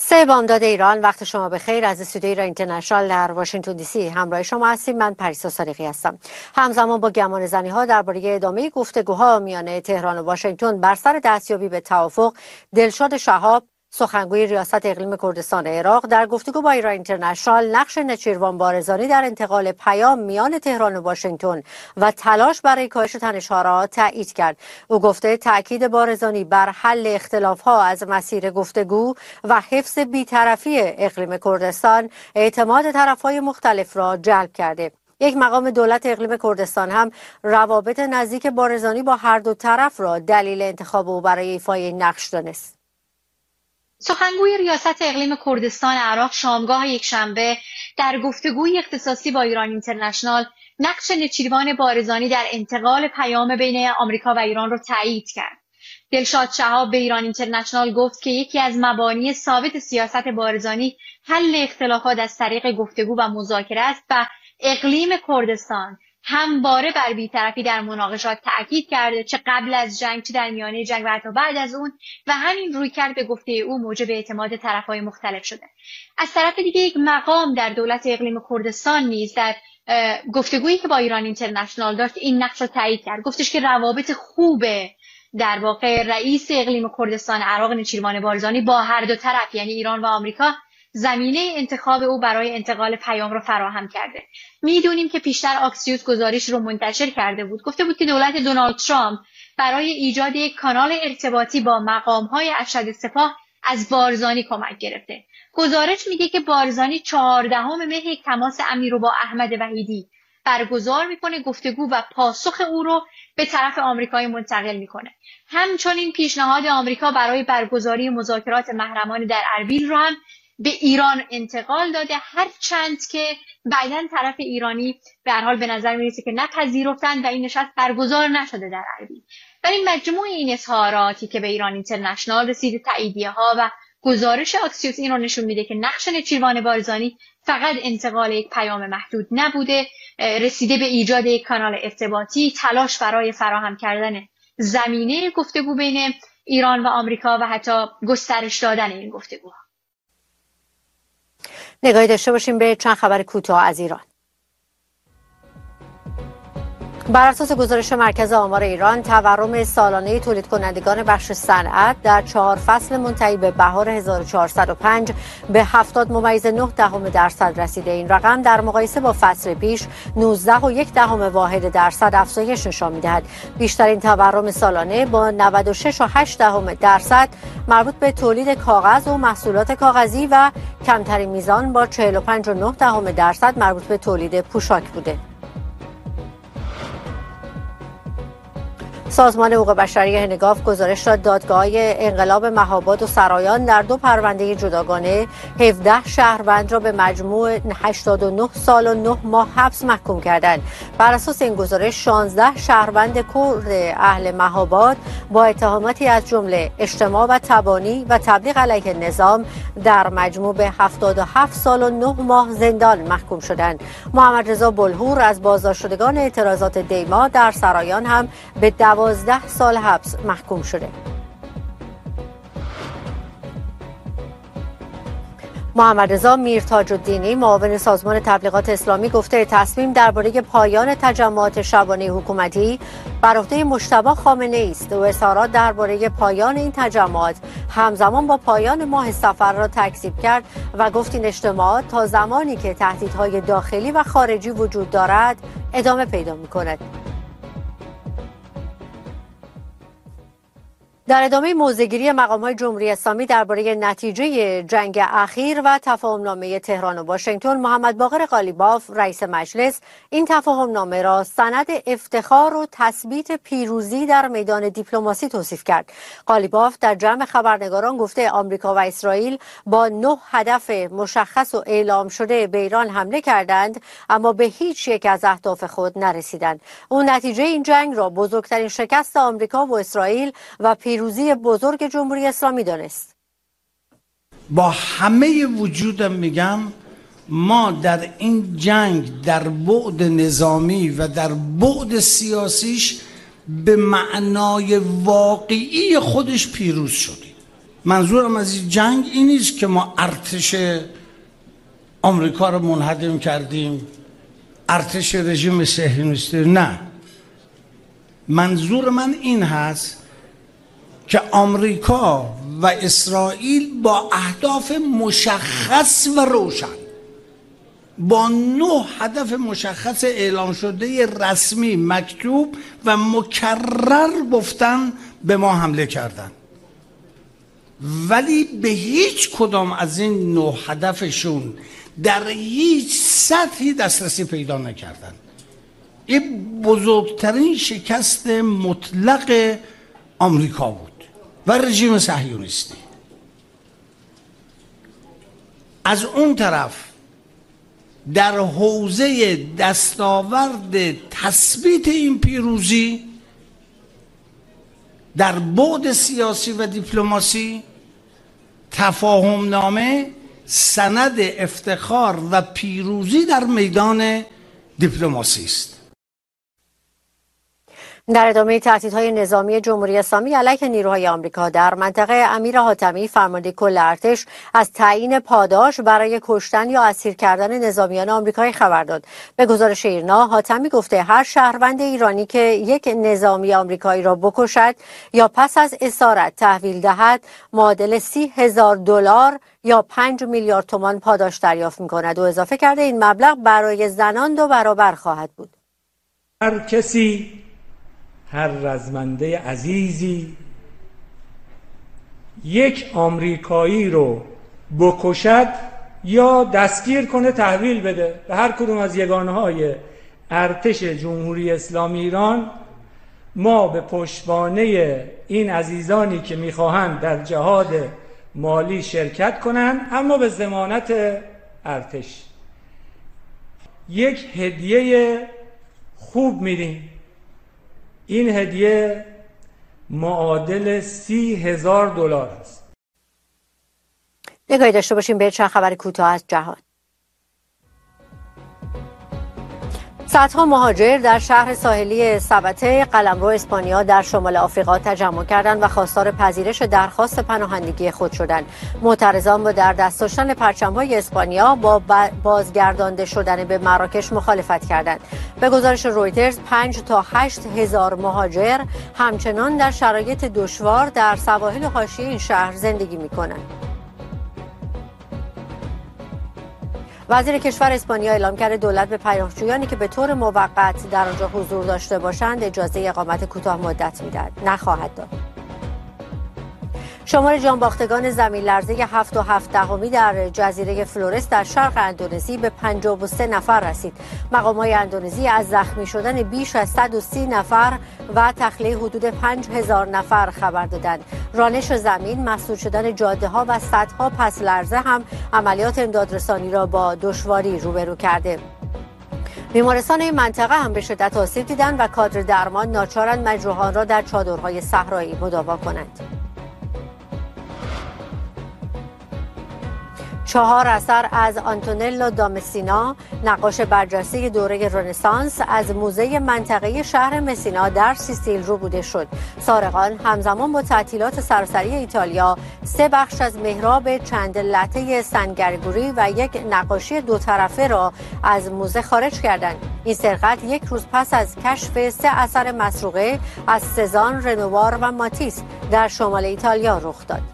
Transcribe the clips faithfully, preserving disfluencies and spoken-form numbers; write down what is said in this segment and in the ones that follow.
سه بامداد ایران، وقت شما بخیر. از استودیوی ایران اینترنشنال در واشنگتن دی سی همراه شما هستیم. من پریسا صادقی هستم. همزمان با گمانه‌زنی ها درباره ادامه گفتگوها میان تهران و واشنگتن بر سر دستیابی به توافق، دلشاد شهاب، سخنگوی ریاست اقلیم کردستان عراق، در گفتگو با ایران اینترنشنال نقش نچیروان بارزانی در انتقال پیام میان تهران و واشنگتن و تلاش برای کاهش تنش‌ها را تایید کرد. او گفته تاکید بارزانی بر حل اختلاف‌ها از مسیر گفتگو و حفظ بی‌طرفی اقلیم کردستان اعتماد طرف‌های مختلف را جلب کرده. یک مقام دولت اقلیم کردستان هم روابط نزدیک بارزانی با هر دو طرف را دلیل انتخاب او برای ایفای این نقش دانست. سخنگوی ریاست اقلیم کردستان عراق شامگاه یکشنبه در گفتگوی اختصاصی با ایران اینترنشنال نقش نچیروان بارزانی در انتقال پیام بین آمریکا و ایران را تایید کرد. دلشاد شهاب به ایران اینترنشنال گفت که یکی از مبانی ثابت سیاست بارزانی حل اختلافات از طریق گفتگو و مذاکره است و اقلیم کردستان همواره بر بی‌طرفی در مناقشات تأکید کرده، چه قبل از جنگ چه در میانه جنگ و حتی بعد از اون، و همین رویکرد به گفته او موجب اعتماد طرف‌های مختلف شده. از طرف دیگه یک مقام در دولت اقلیم کردستان نیز در گفتگویی که با ایران اینترنشنال داشت این نقش رو تایید کرد. گفتش که روابط خوبه در واقع رئیس اقلیم کردستان عراق نچیروان بارزانی با هر دو طرف یعنی ایران و آمریکا زمینه انتخاب او برای انتقال پیام را فراهم کرده. میدونیم که پیشتر آکسیوس گزارش رو منتشر کرده بود. گفته بود که دولت دونالد ترامپ برای ایجاد یک کانال ارتباطی با مقام‌های ارشد سپاه از بارزانی کمک گرفته. گزارش میگه که بارزانی چهاردهم مه یک تماس امنی رو با احمد وحیدی برگزار میکنه، گفتگو و پاسخ او رو به طرف آمریکایی منتقل میکنه. همچنین پیشنهاد آمریکا برای برگزاری مذاکرات محرمانه در اربیل رو هم به ایران انتقال داده، هرچند که بعداً طرف ایرانی به هر حال به نظر میرسه که نپذیرفتن و این نشست برگزار نشده در اربیل. ولی مجموع این اظهاراتی که به ایران اینترنشنال رسیده، تاییدیه ها و گزارش آکسیوس این رو نشون میده که نقش نچیروان بارزانی فقط انتقال یک پیام محدود نبوده، رسیده به ایجاد یک کانال ارتباطی، تلاش برای فراهم کردن زمینه گفتگو بین ایران و آمریکا و حتی گسترش دادن این گفتگوها. نگاهی داشته باشیم به چند خبر کوتاه از ایران. بر اساس گزارش مرکز آمار ایران، تورم سالانه تولید کنندگان بخش صنعت در چهار فصل منتهی به بهار هزار و چهارصد و پنج به هفتاد ممیز نه دهم درصد رسیده. این رقم در مقایسه با فصل پیش نوزده و یک دهم واحد درصد افزایش نشان می‌دهد. بیشترین تورم سالانه با نود و شش و هشت دهم درصد مربوط به تولید کاغذ و محصولات کاغذی و کمترین میزان با چهل و پنج و نه دهم درصد مربوط به تولید پوشاک بوده. سازمان حقوق بشری هنگاف گزارش داد دادگاه‌های انقلاب مهاباد و سرایان در دو پرونده جداگانه هفده شهروند را به مجموع هشتاد و نه سال و نه ماه حبس محکوم کردند. بر اساس این گزارش شانزده شهروند کرد اهل مهاباد با اتهاماتی از جمله اجتماع و تبانی و تبلیغ علیه نظام در مجموع به هفتاد و هفت سال و نه ماه زندان محکوم شدند. محمد رضا بلهور از بازداشتشدگان اعتراضات دیما در سرایان هم به دوازده سال حبس محکوم شده. محمد رضا میرتاج الدینی معاون سازمان تبلیغات اسلامی گفته تصمیم درباره پایان تجمعات شبانه حکومتی بر عهده مجتبی خامنه‌ای است و اظهارات درباره پایان این تجمعات همزمان با پایان ماه صفر را تکذیب کرد و گفت این اجتماعات تا زمانی که تهدیدهای داخلی و خارجی وجود دارد ادامه پیدا می‌کند. در ادامه موضع‌گیری مقام‌های جمهوری اسلامی درباره نتیجه جنگ اخیر و تفاهم‌نامه تهران و واشنگتن، محمد باقر قالیباف رئیس مجلس این تفاهم‌نامه را سند افتخار و تثبیت پیروزی در میدان دیپلماسی توصیف کرد. قالیباف در جمع خبرنگاران گفته آمریکا و اسرائیل با نه هدف مشخص و اعلام شده به ایران حمله کردند اما به هیچ یک از اهداف خود نرسیدند. اون نتیجه این جنگ را بزرگترین شکست آمریکا و اسرائیل و پیروزی بزرگ جمهوری اسلامی دانست. با همه وجودم میگم ما در این جنگ در بعد نظامی و در بعد سیاسیش به معنای واقعی خودش پیروز شدیم. منظورم از این جنگ این نیست که ما ارتش آمریکا رو منهدم کردیم، ارتش رژیم صهیونیستی، نه. منظور من این هست که آمریکا و اسرائیل با اهداف مشخص و روشن، با نه هدف مشخص اعلام شده رسمی مکتوب و مکرر گفتن به ما حمله کردن، ولی به هیچ کدام از این نه هدفشون در هیچ سطحی دسترسی پیدا نکردن. این بزرگترین شکست مطلق آمریکا بود و رژیم صهیونیستی. از اون طرف در حوزه دستاورد تثبیت این پیروزی در بعد سیاسی و دیپلماسی، تفاهم نامه سند افتخار و پیروزی در میدان دیپلماسی است. در ادامه تهدیدهای نظامی جمهوری اسلامی علیه نیروهای آمریکا در منطقه، امیر حاتمی فرمانده کل ارتش از تعیین پاداش برای کشتن یا اسیر کردن نظامیان آمریکایی خبر داد. به گزارش ایرنا، حاتمی گفته هر شهروند ایرانی که یک نظامی آمریکایی را بکشد یا پس از اسارت تحویل دهد معادل سی هزار دلار یا پنج میلیارد تومان پاداش دریافت می‌کند و اضافه کرده این مبلغ برای زنان دو برابر خواهد بود. هر کسی، هر رزمنده عزیزی یک آمریکایی رو بکشد یا دستگیر کنه تحویل بده به هر کدوم از یگانه‌های ارتش جمهوری اسلامی ایران، ما به پشتوانه این عزیزانی که میخواهند در جهاد مالی شرکت کنند اما به ضمانت ارتش یک هدیه خوب میدیم. این هدیه معادل سی هزار دلار است. نگاهی داشته باشیم به چند خبر کوتاه از جهان. صدها مهاجر در شهر ساحلی سبته قلمرو اسپانیا در شمال آفریقا تجمع کردند و خواستار پذیرش درخواست پناهندگی خود شدند. معترضان با در دست داشتن پرچم‌های اسپانیا با بازگردانده شدن به مراکش مخالفت کردند. به گزارش رویترز پنج تا هشت هزار مهاجر همچنان در شرایط دشوار در سواحل حاشیه این شهر زندگی می‌کنند. وزیر کشور اسپانیا اعلام کرده دولت به پناهجویانی که به طور موقت در آنجا حضور داشته باشند اجازه اقامت کوتاه مدت میدهد نخواهد داد. شمار جانباختگان زمین لرزه هفت و هفت دهمی در جزیره فلورس در شرق اندونزی به پنجاه و سه نفر رسید. مقام‌های اندونزی از زخمی شدن بیش از صد و سی نفر و تخلیه حدود پنج هزار نفر خبر دادند. رانش زمین، مسدود شدن جاده‌ها و صدها پس لرزه هم عملیات امدادرسانی را با دشواری روبرو کرده. بیمارستان این منطقه هم به شدت آسیب دیدند و کادر درمان ناچارند مجروحان را در چادرهای صحرایی مداوا کنند. چهار اثر از آنتونلو دا مسینا، نقاش برجسته دوره رنسانس، از موزه منطقه شهر مسینا در سیسیل ربوده شد. سارقان همزمان با تعطیلات سراسری ایتالیا سه بخش از محراب چند لته سن گرگوری و یک نقاشی دو طرفه را از موزه خارج کردند. این سرقت یک روز پس از کشف سه اثر مسروقه از سزان، رنوار و ماتیس در شمال ایتالیا رخ داد.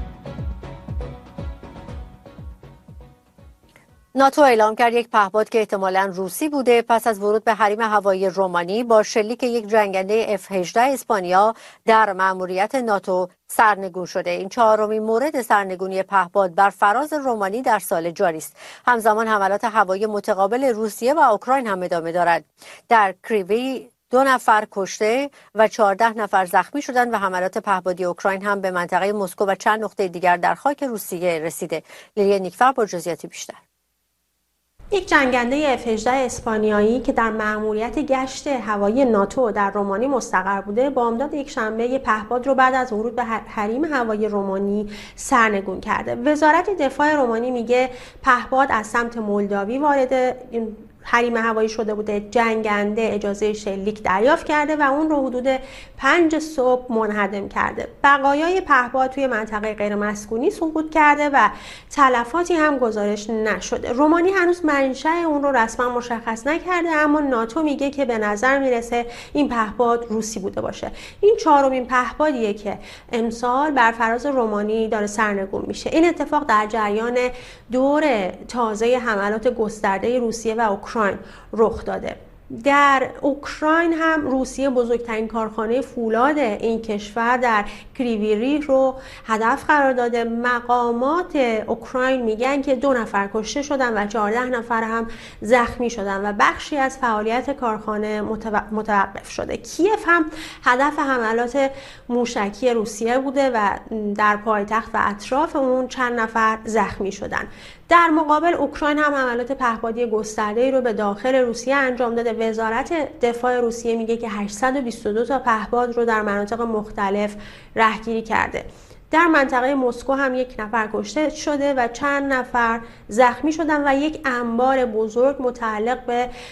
ناتو اعلام کرد یک پهپاد که احتمالاً روسی بوده پس از ورود به حریم هوایی رومانی با شلیک یک جنگنده اف هجده اسپانیا در مأموریت ناتو سرنگون شده. این چهارمین مورد سرنگونی پهپاد بر فراز رومانی در سال جاری است. همزمان حملات هوایی متقابل روسیه و اوکراین هم ادامه دارد. در کریوی دو نفر کشته و چهارده نفر زخمی شدند و حملات پهپادی اوکراین هم به منطقه مسکو و چند نقطه دیگر در خاک روسیه رسیده. لیلی نیکفر با جزئیات بیشتر. یک جنگنده اف هجده اسپانیایی که در مأموریت گشت هوایی ناتو در رومانی مستقر بوده، بامداد یک شنبه پهپاد رو بعد از ورود به حریم هوایی رومانی سرنگون کرده. وزارت دفاع رومانی میگه پهپاد از سمت مولداوی وارد حریم هوایی شده بوده جنگنده اجازه شلیک دریافت کرده و اون رو حدود پنج صبح منهدم کرده. بقایای پهپاد توی منطقه غیر مسکونی سقوط کرده و تلفاتی هم گزارش نشده. رومانی هنوز منشأ اون رو رسما مشخص نکرده، اما ناتو میگه که به نظر میرسه این پهپاد روسی بوده باشه. این چهارمین پهپادیه که امسال بر فراز رومانی داره سرنگون میشه. این اتفاق در جریان دور تازه حملات گسترده روسیه و اوکراین رخ داده. در اوکراین هم روسیه بزرگترین کارخانه فولاد این کشور در کریوی ریه رو هدف قرار داده. مقامات اوکراین میگن که دو نفر کشته شدن و چهارده نفر هم زخمی شدن و بخشی از فعالیت کارخانه متوقف شده. کیف هم هدف حملات موشکی روسیه بوده و در پایتخت و اطراف اون چند نفر زخمی شدن. در مقابل اوکراین هم حملات پهپادی گسترده‌ای رو به داخل روسیه انجام داده. وزارت دفاع روسیه میگه که هشتصد و بیست و دو تا پهپاد رو در مناطق مختلف رهگیری کرده. در منطقه مسکو هم یک نفر کشته شده و چند نفر زخمی شدن و یک انبار بزرگ متعلق به